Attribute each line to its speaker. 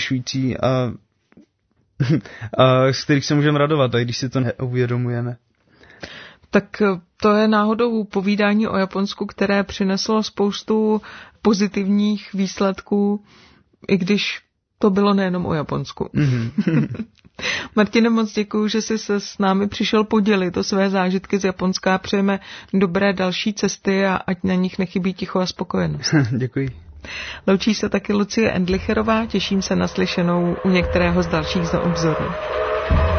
Speaker 1: vzrušující a z kterých se můžeme radovat, a když si to neuvědomujeme.
Speaker 2: Tak to je náhodou povídání o Japonsku, které přineslo spoustu pozitivních výsledků, i když to bylo nejenom o Japonsku. Martine, moc děkuju, že jsi se s námi přišel podělit o své zážitky z Japonska. Přejeme dobré další cesty a ať na nich nechybí ticho a spokojenost.
Speaker 1: Děkuji.
Speaker 2: Loučí se taky Lucie Endlicherová, těším se na slyšenou u některého z dalších Za obzoru.